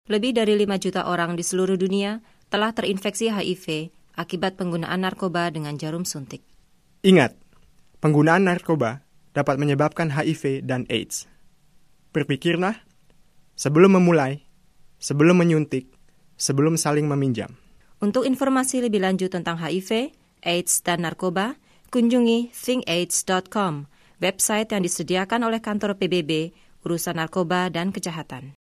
lebih dari 5 juta orang di seluruh dunia telah terinfeksi HIV akibat penggunaan narkoba dengan jarum suntik. Ingat, penggunaan narkoba dapat menyebabkan HIV dan AIDS. Berpikirlah sebelum memulai, sebelum menyuntik, sebelum saling meminjam. Untuk informasi lebih lanjut tentang HIV, AIDS, dan narkoba, kunjungi thinkaids.com, website yang disediakan oleh kantor PBB, urusan narkoba dan kejahatan.